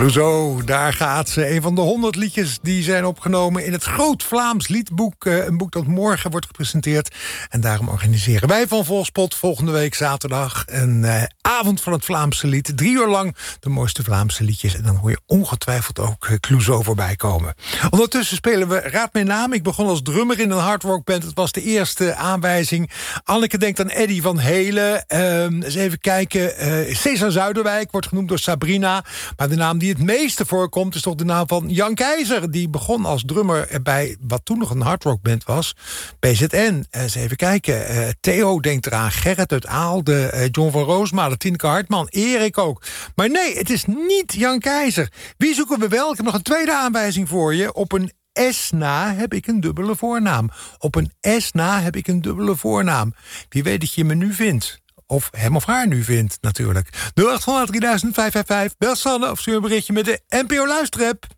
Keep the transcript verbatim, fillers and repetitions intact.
Clouseau, daar gaat ze. Een van de honderd liedjes die zijn opgenomen in het Groot Vlaams Liedboek. Een boek dat morgen wordt gepresenteerd. En daarom organiseren wij van Volkspot volgende week zaterdag een uh, avond van het Vlaamse lied. Drie uur lang de mooiste Vlaamse liedjes. En dan hoor je ongetwijfeld ook uh, Clouseau voorbij komen. Ondertussen spelen we Raad mijn naam. Ik begon als drummer in een hardrockband. Het was de eerste aanwijzing. Anneke denkt aan Eddy van Helen. Uh, eens even kijken. Uh, Cesar Zuiderwijk wordt genoemd door Sabrina. Maar de naam die het meeste voorkomt is toch de naam van Jan Keizer. Die begon als drummer bij wat toen nog een hardrockband was. P Z N. Eens even kijken. Uh, Theo denkt eraan. Gerrit uit Aalde. Uh, John van Roosmalen. Tineke Hartman. Erik ook. Maar nee, het is niet Jan Keizer. Wie zoeken we wel? Ik heb nog een tweede aanwijzing voor je. Op een S na heb ik een dubbele voornaam. Op een S na heb ik een dubbele voornaam. Wie weet dat je me nu vindt. Of hem of haar nu vindt, natuurlijk. nul acht honderd drieduizend vijfhonderdvijfenvijftig. Bel Sanne of stuur een berichtje met de N P O Luisterapp.